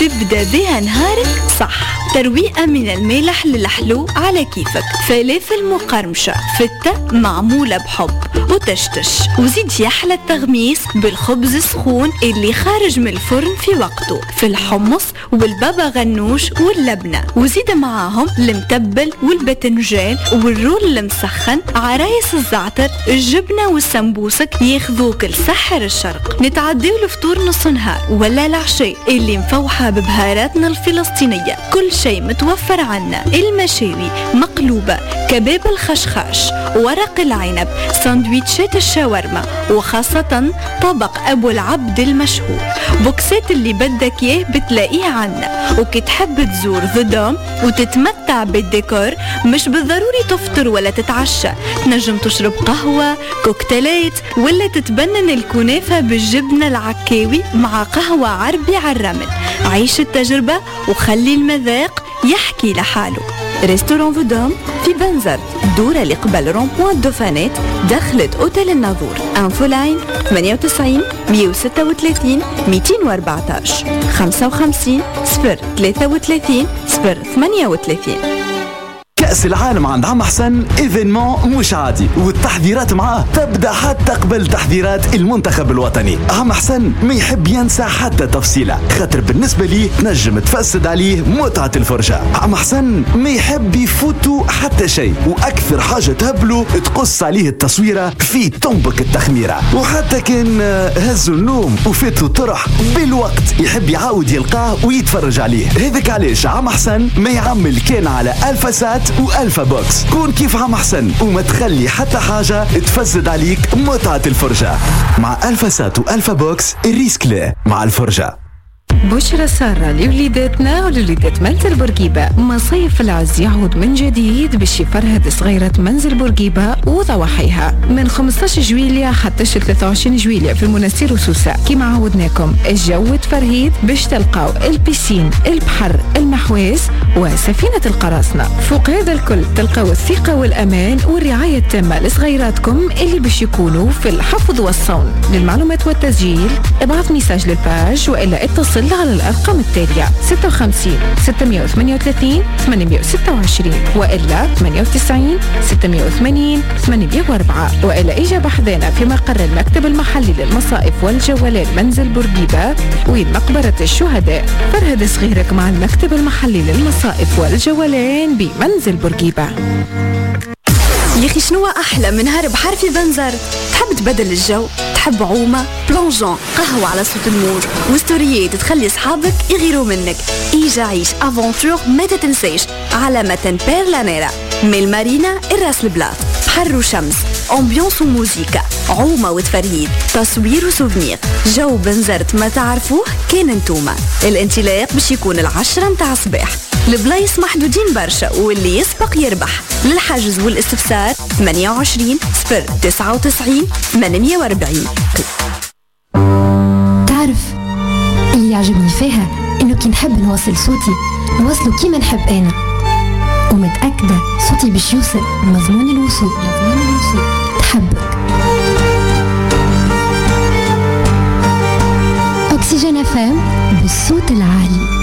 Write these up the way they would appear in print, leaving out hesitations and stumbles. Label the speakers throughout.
Speaker 1: تبدأ بها نهارك صح. ترويقة من الملح للحلو على كيفك، فلافل مقرمشة، فتة معمولة بحب وتشتش، وزيد يحلى التغميس بالخبز السخون اللي خارج من الفرن في وقته، في الحمص والبابا غنوش واللبنة، وزيد معاهم المتبل والبتنجان والرول المسخن، عرايس الزعتر، الجبنة والسمبوسك ياخذوك لسحر الشرق. نتعديو الفطور نص نهار ولا العشاء اللي مفوحة ببهاراتنا الفلسطينية، كل شيء متوفر عنا. المشاوي، مقلوبة، كباب الخشخاش، ورق العنب، ساندويتشات الشاورما، وخاصة طبق أبو العبد المشهور. بوكسات اللي بدك إياه بتلاقيه عنا. وكي تحب تزور ذا دوم وتتمتع بالديكور، مش بالضروري تفطر ولا تتعشى، تنجم تشرب قهوة، كوكتيلات، ولا تتبنن الكنافة بالجبنة العكاوي مع قهوة عربي على الرمل. عيش التجربة وخلي المذاق يحكي لحاله. ريستوران فودوم في بنزرت، دورة اللي قبل رونبوان الدوفانات، دخلت أوتيل الناظور. انفو لاين 98 136 214 55 033 038.
Speaker 2: كأس العالم عند عم حسن إيفينمون مش عادي، والتحذيرات معاه تبدأ حتى قبل تحذيرات المنتخب الوطني. عم حسن ما يحب ينسى حتى تفصيلة، خاطر بالنسبة لي تنجم تفسد عليه متعة الفرجة. عم حسن ما يحب يفوتوا حتى شيء، وأكثر حاجة تهبله تقص عليه التصويرة في تنبك التخميرة. وحتى كان هزوا النوم وفاتوا طرح بالوقت يحب يعاود يلقاه ويتفرج عليه. هذاك علاش عم حسن ما يعمل كان على ألفا سات وألفا بوكس. كون كيف عم حسن وما تخلي حتى حاجة تفسد عليك متعة الفرجة. مع ألفا سات وألفا بوكس الريسك لا مع الفرجة.
Speaker 3: بشرى سارة لوليداتنا ولوليدات منزل بورقيبة. مصيف العز يعود من جديد باش يفرهد صغيرة منزل بورقيبة وضواحيها من 15 جويلية حتى 23 جويلية في المنستير وسوسة. كيما عودناكم الجو تفرهيد باش تلقاو البيسين، البحر، المحواز وسفينة القراصنة. فوق هذا الكل تلقاو الثقة والأمان والرعاية التامة لصغيراتكم اللي باش يكونوا في الحفظ والصون. للمعلومات والتسجيل ابعث ميساج للباج وإلا اتصل على الأرقام التالية 56 638 826 وإلا 98 680 804 وإلا إجابة حذانا في مقر المكتب المحلي للمصائف والجولات منزل بورقيبة وين مقبرة الشهداء. فرهد صغيرك مع المكتب المحلي للمصائف والجولان بمنزل بورقيبة.
Speaker 1: يا أخي شنو أحلى من نهار بحر في بنزرت؟ تحب تبدل الجو، تحب عومة، بلونجون، قهوة على صوت الموج، وستوريات تخلي أصحابك يغيروا منك. إيجا عيش أفونتور ما تتنسيش على متن بيرلانيرا من المارينا الراس البلاط. بحر وشمس، أمبيونس وموسيقى، عومة وتفرهيد، تصوير وسوفنير. جو بنزرت ما تعرفوه كان انتوما. الانطلاق باش يكون 10 متاع الصباح. البلايص محدودين برشا واللي يسبق يربح. للحجز والاستفسار 28 099 840.
Speaker 4: تعرف اللي يعجبني فيها انه كي نحب نوصل صوتي نوصله كيما نحب انا، ومتأكدة صوتي باش يوصل مضمون الوصول. تحبك أكسجين FM بالصوت العالي.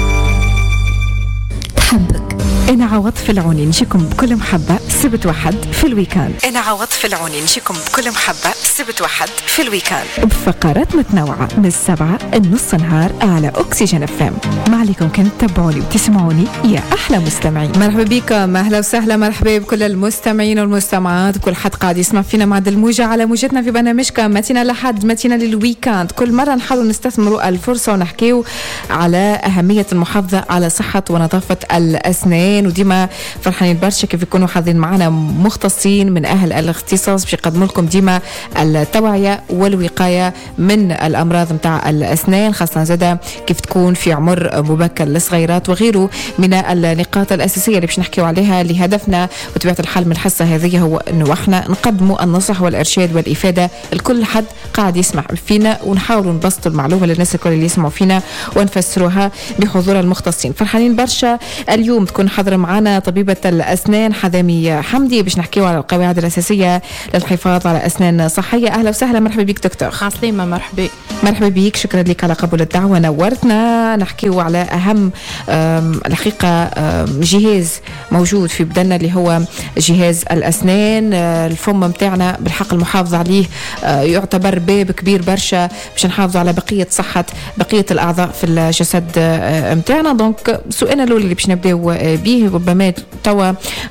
Speaker 4: تحبك.
Speaker 3: أنا عوض العوني نجيكم بكل محبة سبت واحد في الويكاند. أنا عوض العوني نجيكم بكل محبة سبت واحد في الويكاند بفقرات متنوعة من 7 النص نهار على أكسجين FM. ما عليكم كنت تتابعوني وتسمعوني يا أحلى مستمعين. مرحبا بكم، أهلا وسهلا، مرحبا بكل المستمعين والمستمعات، كل حد قاعد يسمع فينا مع الموجة على موجتنا في برنامجكم متنا لحد متنا للويكاند. كل مرة نحاول نستثمروا الفرصة ونحكيو على أهمية المحافظة على صحة ونظافة الأسنان، وديما فرحانين برشا كيف يكونوا حاضرين معنا مختصين من أهل الاختصاص باش يقدموا لكم ديما التوعية والوقاية من الأمراض متاع الأسنان، خاصة زادة كيف تكون في عمر مبكر للصغيرات وغيره من النقاط الأساسية اللي باش نحكيو عليها. لهدفنا وطبيعة الحال من الحصة هذه هو أنه احنا نقدموا النصح والإرشاد والإفادة لكل حد قاعد يسمع فينا، ونحاولوا نبسطوا المعلومة للناس الكل اللي يسمعوا فينا ونفسروها بحضور المختصين. فرحانين برشا اليوم تكون حاضرة معنا طبيبة الأسنان حذامي حمدي باش نحكيو على القواعد الأساسية للحفاظ على أسنان صحية. أهلا وسهلا، مرحبا بك دكتور.
Speaker 5: عسلامة،
Speaker 3: مرحبا بك، شكرا لك على قبول الدعوة، نورتنا. نحكيو على أهم الحقيقة جهاز موجود في بدننا اللي هو جهاز الأسنان. الفم متاعنا بالحق المحافظة عليه يعتبر باب كبير برشا باش نحافظ على بقية صحة بقية الأعضاء في الجسد متاعنا. دونك سؤالنا الأول اللي باش نبداو به، ربما توا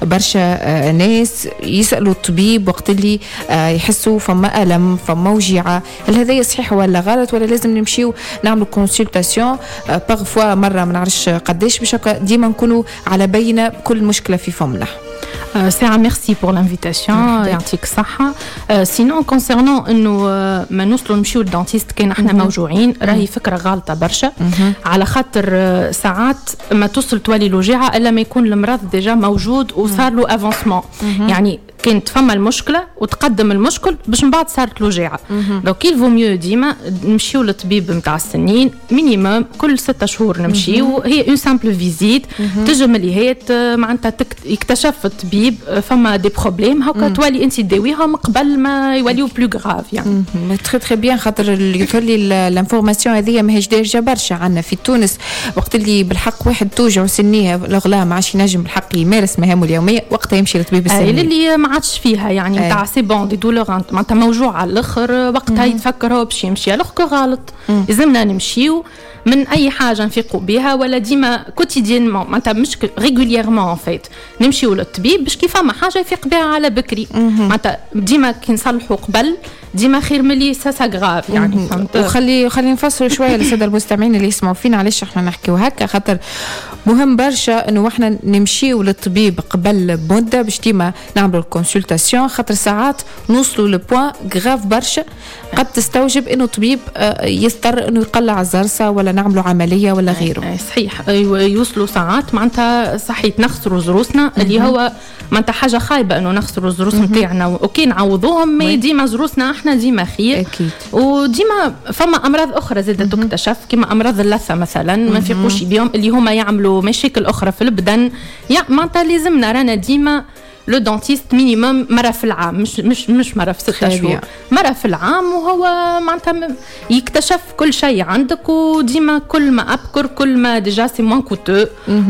Speaker 3: برشا ناس يسألوا الطبيب وقت اللي يحسوا فما ألم فما وجيعة، هل هذا صحيح ولا غلط، ولا لازم نمشيو نعملوا كونسلتاسيون باغفوا مرة ما نعرفش قداش باش ديما نكونوا على بينة بكل مشكلة في فمنا؟
Speaker 5: ساعة ميرسي بور لانفيتاسيون، يعطيك الصحة. سينون كونسيرنون انه ما نوصلوا نمشيو للدانتيست كان احنا موجوعين، راهي فكرة غالطة برشا، على خاطر ساعات ما توصل تولي الوجيعة الا ما يكون المرض ديجا موجود وصار له افونسمون، يعني كانت فما المشكلة وتقدم المشكل باش من بعد صارت الوجيعة. دونك يلفو ميو ديما نمشيو للطبيب نتاع السنين مينيموم كل 6 شهور نمشيو، هي اون سامبل فيزيت تجم اللي هي معناتها يكتشف الطبيب فما دي بروبليم هكا تولي انت تداويهم قبل ما يوليو بلو غراف. يعني
Speaker 3: تري تري بيان، خاطر اللي يقول لي الانفورماسيون هذه ماهيش دارجه برشا عندنا في تونس. وقت اللي بالحق واحد توجع سنيه الغلا ما عادش ينجم بالحق يمارس مهامه اليوميه، وقتها يمشي لطبيب السنين
Speaker 5: اللي ما عادش فيها يعني نتاع سي بون دي دولور معناتها موجوع على الاخر، وقتها يتفكر هو باش يمشي الوغ غلط. لازمنا نمشيو من اي حاجه نفيقوا بها ولا ديما كوتيدينمون معناتها مش ريغوليرمون ان فيت نمشيو للطبيب باش كيف ما حاجه يفيق بها على بكري. معناتها ديما كي نصلحوا قبل ديما خير ملي ساسا غراف يعني.
Speaker 3: وخلي نفسروا شويه للساده المستمعين اللي يسمعوا فينا علاش احنا نحكيو هكا، خاطر مهم برشا انه احنا نمشيو للطبيب قبل بمده باش ديما نعملوا الكونسلتاسيون، خاطر ساعات نوصلوا لبوان غراف برشا قد تستوجب انه الطبيب يضطر انه يقلع الزرسه ولا نعملوا عمليه ولا غيره.
Speaker 5: صحيح، يوصلوا ساعات معناتها صحيت نخسروا زروسنا اللي هو معناتها حاجه خايبه انه نخسروا الزروس نتاعنا، اوكي نعوضوهم ما ديما زروسنا احنا ديما خير
Speaker 3: اكيد.
Speaker 5: وديما فما امراض اخرى زادت تكتشف كما امراض اللثه مثلا ما نفيقوش بهم اللي هما يعملوا مشاكل اخرى في البدن. معناتها لازمنا رانا ديما لو دانتيست مينيموم مرة في العام، مش مرة في 6 شهور، مرة في العام، وهو معناتها يكتشف كل شيء عندك. وديما كل ما أبكر كل ما ديجا سي موان كوتو،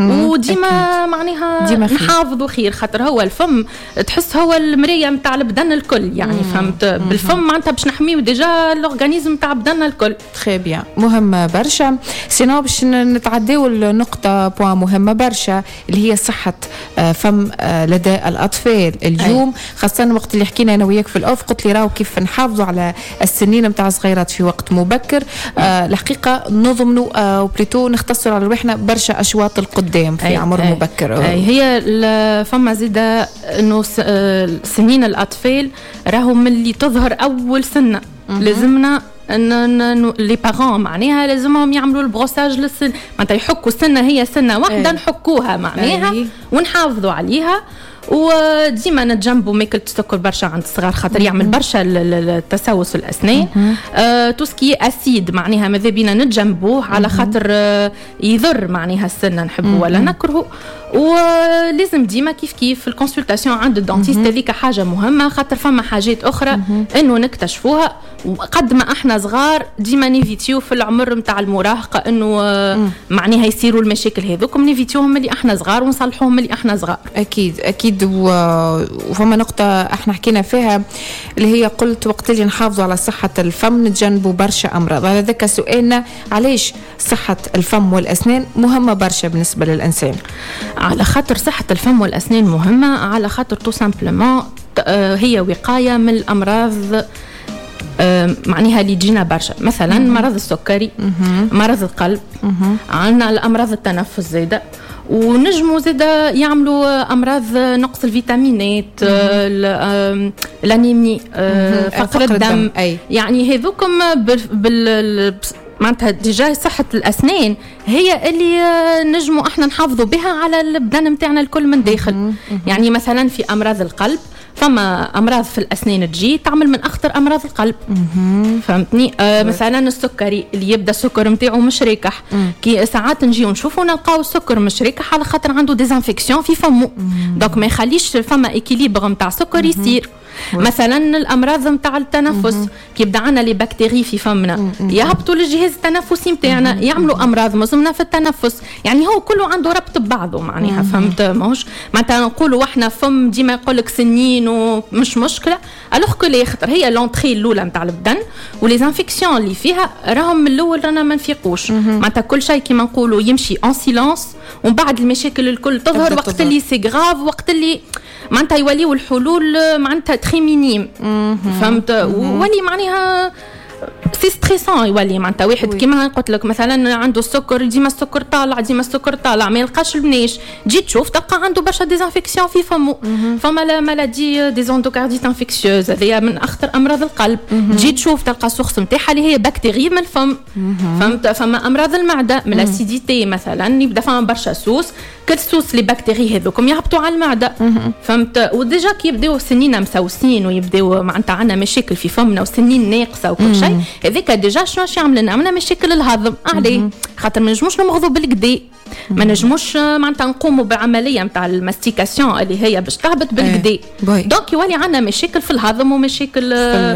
Speaker 5: وديما معناها نحافظوا خير، خاطر هو الفم تحس هو المراية متاع البدن الكل يعني. فهمت بالفم معناتها باش نحميو ديجا الأورغانيزم متاع بدننا الكل.
Speaker 3: تري بيان، مهم برشا. سينو باش نتعداو النقطة بوان مهمة برشا اللي هي صحة فم لدى الأطفال اليوم، خاصة وقت اللي حكينا أنا وياك في الأوف قلت لي راهو كيف نحافظوا على السنين متاع الصغيرات في وقت مبكر. الحقيقة نضمنوا وبليتو نختصروا على روحنا برشا أشواط القدام في عمر مبكر.
Speaker 5: هي فما زيادة إنه سنين الأطفال راهو من اللي تظهر أول سنة لازمنا ان لي بارون معناها لازمهم يعملوا البروساج للسن، معناتها يحكوا السنه هي سنه واحده نحكوها معناها ونحافظوا عليها. وديما نتجنبوا ماكلة السكر برشا عند الصغار خاطر يعمل برشا التسوس الأسنان. توسكي أسيد معناها ماذا بينا نتجنبوه على خاطر يضر معناها السنة نحبه ولا نكرهه. ولازم ديما كيف الكونسلتاسيون عند الدانتيست هذيك حاجة مهمة، خاطر فما حاجات أخرى إنه نكتشفوها وقد ما إحنا صغار ديما نيفيتيو في العمر متاع المراهقة إنه معناها يصيروا المشاكل هذوكم نيفيتيوهم اللي إحنا صغار ونصلحوهم اللي إحنا صغار.
Speaker 3: أكيد. وفما نقطة احنا حكينا فيها اللي هي قلت وقت اللي نحافظوا على صحة الفم نتجنبوا برشا أمراض. على ذلك سؤالنا علاش صحة الفم والأسنان مهمة برشا بالنسبة للإنسان؟
Speaker 5: على خاطر صحة الفم والأسنان مهمة على خاطر تو سامبلمون هي وقاية من الأمراض معناها اللي تجينا برشا، مثلا مرض السكري، مرض القلب، عندنا الأمراض التنفس زايدة، ونجموا زادا يعملوا أمراض نقص الفيتامينات، الأنيمي، فقر الدم. يعني هذوكم معناتها ديجا صحة الأسنان هي اللي نجموا احنا نحافظوا بها على البدن متاعنا الكل من داخل. يعني مثلا في أمراض القلب فما امراض في الاسنان تجي تعمل من اخطر امراض القلب. فهمتني؟ مثلا السكري اللي يبدا السكر نتاعو مش راكح، كي ساعات نجي ونشوفوا نلقاو السكر مش راكح على خاطر عنده ديزانفيكسيون في فمه. دونك ما يخليش فما ايكيليبر نتاع سكر يصير. مثلا الامراض نتاع التنفس كي يبدا عندنا لي بكتيري في فمنا يهبطوا للجهاز التنفسي نتاعنا، يعملوا امراض مزمنه في التنفس. يعني هو كله عنده ربط ببعضه معناها. فهمت؟ ماهوش معناتها نقولوا احنا فم ديما يقول لك سنين ومش مشكله، الوغ كو لي خطر هي لونطري الاولى نتاع البدن، ولي انفيكسيون اللي فيها راهم من الاول رانا ما نفيقوش. معناتها كل شيء كيما نقولوا يمشي اون سيلانس، ومن بعد المشاكل الكل تظهر وقت اللي سي غراف، وقت اللي معناتها يوليوا الحلول معناتها تري مينيم. فهمت؟ ولي معناها سي ستريسون يولي معناتها واحد كيما قلت لك مثلا عنده السكر ديما السكر طالع ديما السكر طالع ما يلقاش البنيش، تجي تشوف تلقى عنده برشا ديزانفيكسيون في فمه. فما مالادي ديزوندوكارديت انفيكسيوز هذه من اخطر امراض القلب. تجي تشوف تلقى السورس نتاعها اللي هي بكتيريا من الفم. فهمت؟ فما امراض المعده من الاسيديتي مثلا يبدا فما برشا سوس، كل سوس لي بكتيري هذوكم يهبطوا على المعده. فهمت؟ وديجا كي يبداو سنينا مسوسين ويبداو معناتها عندنا مشاكل في فمنا وسنين ناقصه وكل شيء، هذيك ديجا شنو يعمل لنا؟ عملنا مشاكل الهضم. عليه خاطر ما نجموش نمغضوا بالكدا، ما نجموش معناتها نقوموا بعمليه نتاع الماستيكاسيون اللي هي باش تهبط بالكدا. دونك يولي عندنا مشاكل في الهضم ومشاكل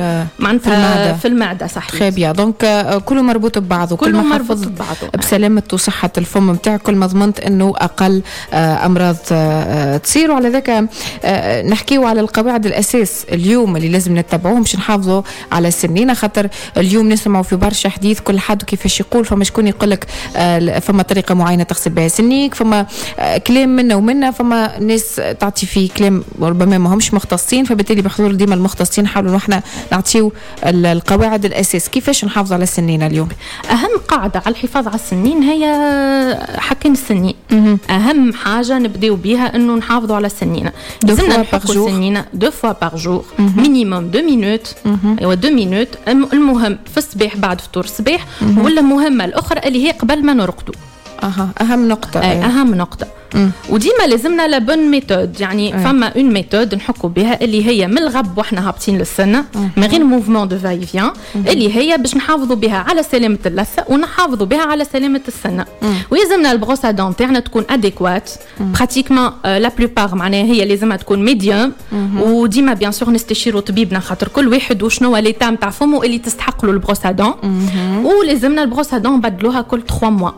Speaker 5: معناتها في المعده. صحيح.
Speaker 3: تري بيان. دونك كله مربوط ببعضه،
Speaker 5: كله مربوط ببعضه
Speaker 3: بسلامه وصحه الفم نتاعك، كل ما ضمنت انه اقل امراض تصير. وعلى ذاك نحكيو على القواعد الاساس اليوم اللي لازم نتبعوهم باش نحافظوا على سنينا. خاطر اليوم نسمعوا في برشا حديث كل حد كيفاش يقول، فما شكون يقول لك فما طريقه معينه تغسل بها سنيك، فما كلام منا ومنا، فما ناس تعطي فيه كلام ربما ما همش مختصين. فبالتالي بحضور ديما المختصين نحاولوا نحن نعطيو القواعد الاساس كيفاش نحافظ على سنينا اليوم.
Speaker 5: اهم قاعده على الحفاظ على السنين هي حكين السنين. اهم حاجه نبداو بها انه نحافظوا على سنينا. لازمنا نحكوا سنينا 2 fois par jour مينيموم 2 مينوت. ايوا 2 مينوت. المهم في الصباح بعد فطور الصباح، ولا المهمه الاخرى اللي هي قبل ما نرقدوا.
Speaker 3: اهم نقطه.
Speaker 5: اهم نقطه. وديما لازمنا لا بون ميثود. يعني فما اون ميثود نحكوا بها اللي هي من الغب واحنا هابطين للسنه من غير موفمون دو فاي فيان، اللي هي باش نحافظوا بها على سلامه اللثه ونحافظوا بها على سلامه السنه. ويلزمنا البروس ا دون تاعنا تكون اديكوات براتيكمون لا بلوبار، معناها هي لازمها تكون ميديوم. وديما بيان سور نستشيروا طبيبنا خاطر كل واحد وشنو هو ليتا نتاع فمه اللي تستحق له البروس ا دون. ولازمنا البروس ا دون نبدلوها كل 3 موا.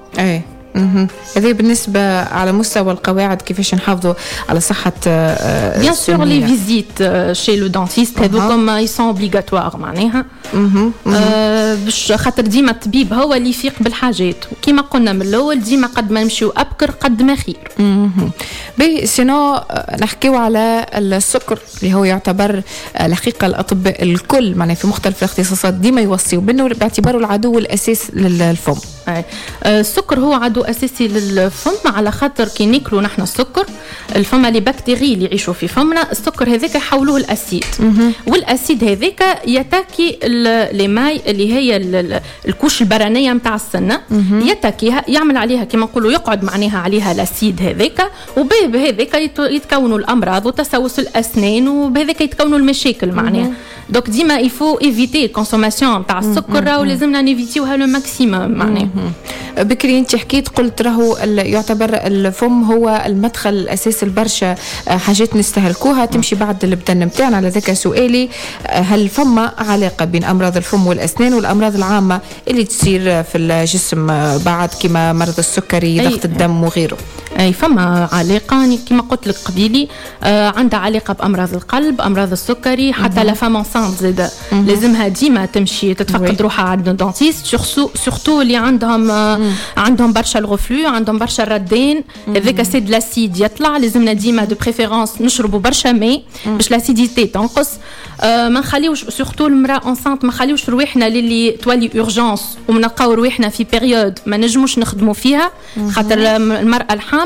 Speaker 3: هذه بالنسبة على مستوى القواعد كيفاش نحافظوا على صحة
Speaker 5: بيان سور لي فيزيت شي لو دانتيست هذوكم يسون اوبليغاتوار معناها باش خاطر ديما الطبيب هو اللي يفيق بالحاجات، وكيما قلنا من الاول ديما قد ما نمشيو ابكر قد ما خير.
Speaker 3: بي سينو نحكيو على السكر اللي هو يعتبر الحقيقة الأطباء الكل معناه في مختلف الاختصاصات ديما يوصيوا بأنه باعتباره العدو الأساس للفم.
Speaker 5: السكر هو عدو اساسي للفم على خاطر كي ناكلوا نحن السكر الفم لي بكتيري اللي يعيشوا في فمنا السكر هذاك يحولوه الاسيد، والاسيد هذاك يتاكي لي ماي اللي هي الكوش البرانيه نتاع السنه، يتاكيها يعمل عليها كما نقولوا يقعد معناها عليها الاسيد هذاك، وبهذاك يتكونوا الامراض وتسوس الاسنان، وبهذاك يتكونوا المشاكل معناها. دونك ديما يفو ايفيتي الكونسوماسيون تاع السكر ولازمنا نيفيتيوها لو ماكسيموم معناها.
Speaker 3: بكري انت حكيت قلت راهو يعتبر الفم هو المدخل الاساسي لبرشا حاجات نستهلكوها تمشي بعد البدن نتاعنا. على ذاك سؤالي، هل فما علاقه بين امراض الفم والاسنان والامراض العامه اللي تصير في الجسم بعد كما مرض السكري ضغط الدم وغيره؟
Speaker 5: اي فما علاقه كما قلت لك قبيلي، عندها علاقه بامراض القلب، امراض السكري، حتى لا فام انسانت زاد لازمها ديما تمشي تتفقد روحها عند الدونتيست، سورتو اللي عندهم برشا الغفلو، عندهم برشا الردين، هذاك سيد لاسيد يطلع، لازمنا ديما دو بريفيرونس نشربوا برشا ماء باش لاسيديتي تنقص. ما نخليوش سورتو المراه انسانت ما نخليوش رواحنا للي تولي اورجانس ونلقاو رواحنا في بيريود ما نجموش نخدموا فيها، خاطر المراه الحامل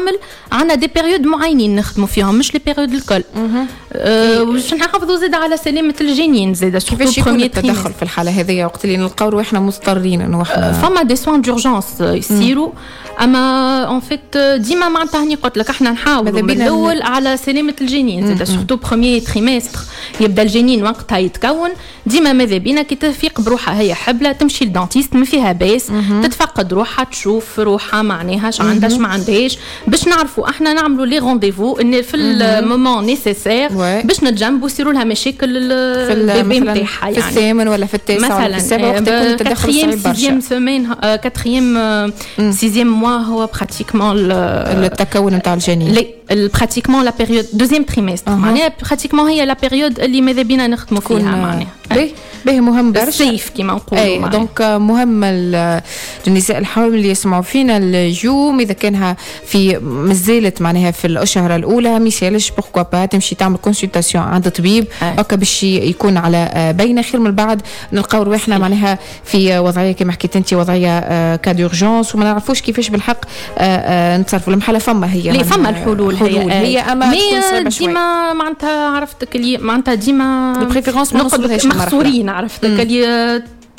Speaker 5: كامل عندنا دي بيريود معينين نخدموا فيهم مش لي بيريود الكل. باش نحافظوا زيد على سلامه الجنين زيد.
Speaker 3: كيفاش يكون التدخل في الحاله هذه وقت اللي نلقاو روحنا مضطرين انه احنا
Speaker 5: فما دي سوان دورجونس يصيروا اما اون فيت ديما معناتها هني قلت لك احنا نحاولوا من الاول على سلامه الجنين زيد سورتو بروميير تريمستر يبدا الجنين وقتها يتكون ديما ماذا بينا كي تفيق بروحها هي حبله تمشي للدانتيست ما فيها باس تتفقد روحها تشوف روحها معناها اش عندهاش ما عندهاش باش نعرفوا احنا نعملوا لي رونديفو ان في المومون نيسيسير باش نتجنبوا يصيروا لها مشاكل في البيبي نتاعها يعني
Speaker 3: في الثامن ولا في التاسع ولا في السابع وقت يكون التدخل صعيب برشا.
Speaker 5: سيمين كاتريام سيزيام موا هو براتيكمون
Speaker 3: التكون نتاع الجنين
Speaker 5: براتيكمون لا بيريود دوزيام تريمستر معناها براتيكمون هي لا بيريود اللي ماذا بينا نخدموا فيها معناها
Speaker 3: باهي مهم برشا
Speaker 5: الصيف كيما نقولوا
Speaker 3: دونك مهم النساء الحوامل اللي يسمعوا فينا اليوم اذا كانها في مازالت معناها في الاشهر الاولى ميسالش بوركوا با تمشي تعمل كونسلتاسيون عند طبيب هكا باش يكون على بين خير من بعد نلقاو رواحنا معناها في وضعيه كما حكيت انت وضعيه كادورجونس وما نعرفوش كيفاش بالحق نتصرفوا المحله فما هي
Speaker 5: فما الحلول
Speaker 3: هي اما تكون صعبه شوي
Speaker 5: ديما معناتها عرفتك اللي معناتها ديما
Speaker 3: البريفيرونس ما نوصلوهاش
Speaker 5: محصورين عرفتك اللي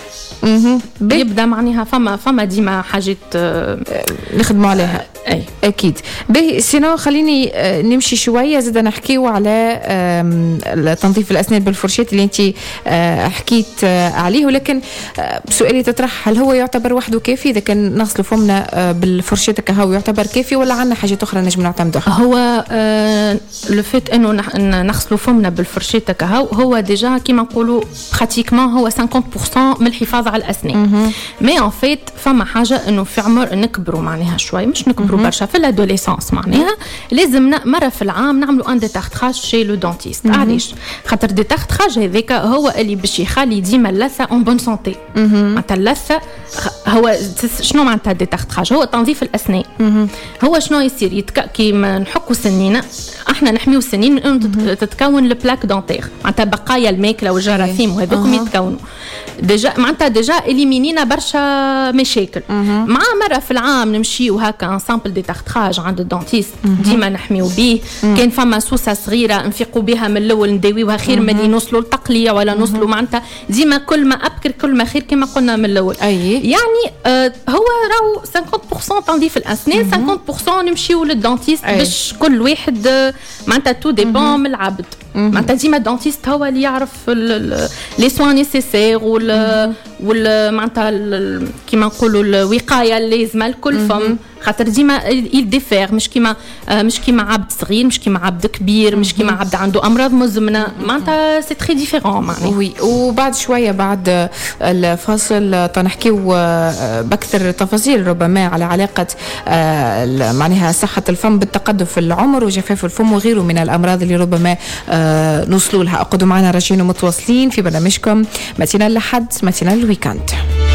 Speaker 5: يبدا معناها فما ديما حاجات
Speaker 3: نخدموا عليها
Speaker 5: اي
Speaker 3: اكيد. باهي سينو خليني نمشي شويه زاد نحكيو على تنظيف الاسنان بالفرشات اللي انت حكيت عليه ولكن سؤالي تطرح هل هو يعتبر وحده كافي اذا كان نغسلوا فمنا بالفرشات كهو يعتبر كافي ولا عندنا حاجات اخرى نجم نعتمدوها؟
Speaker 5: هو لو فيت انه نغسلوا فمنا بالفرشات كهو هو ديجا كيما نقولوا براتيكمون هو 50% من الحفاظ على الاسنان. مي ان فيت فما حاجه انه في عمر نكبروا معناها شوي مش نكبروا برشا في الادوليسانس معناها لازمنا مره في العام نعملوا ان ديتارتراج شي لو دونتيست. علاش؟ خاطر ديتارتراج هذاك هو اللي باش يخلي ديما اللثه اون بون سونتي. معناتها اللثه هو شنو معناتها ديتارتراج؟ هو تنظيف الاسنان. هو شنو يصير كيما نحكوا سنينا احنا نحميو السنين من انه تتكون البلاك دونتير معناتها بقايا الماكله والجراثيم وهذوكم يتكونوا ديجا اليمينينا برشا مشاكل. مع مره في العام نمشيو هكا انسامبل ديتارتراج عند الدونتيست ديما نحميو بيه. كان فما سوسه صغيره نفيقوا بها من الاول نداويوها خير من اللي نوصلوا للتقليه ولا نوصلوا معناتها ديما كل ما ابكر كل ما خير كما قلنا من الاول. يعني هو راهو 50% تنظيف الاسنان 50% نمشيو للدونتيست باش كل واحد معناتها تو ديبون من العبد. معناتها ديما الدونتيست هو اللي يعرف لي سوان نيسيسير وال معناتها كيما نقولوا الوقايه اللازمه لكل فم خاطر ديما يديفير مش كيما عبد صغير مش كيما عبد كبير مش كيما عبد عنده امراض مزمنه معناتها سي تري ديفيرون معناها.
Speaker 3: وي وبعد شويه بعد الفاصل تنحكيو باكثر تفاصيل ربما على علاقه معناها صحه الفم بالتقدم في العمر وجفاف الفم وغيره من الامراض اللي ربما نوصلوا لها. اقعدوا معنا راجعين ومتواصلين في برنامجكم ماتينال الأحد ماتينال الويكاند.